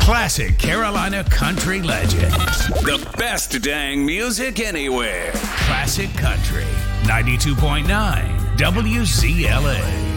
Classic Carolina country legend. The best dang music anywhere. Classic Country 92.9 WZLA.